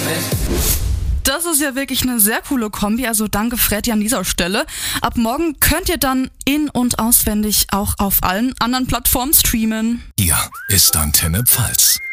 Das ist ja wirklich eine sehr coole Kombi, also danke Freddy an dieser Stelle. Ab morgen könnt ihr dann in- und auswendig auch auf allen anderen Plattformen streamen. Hier ist Antenne Pfalz.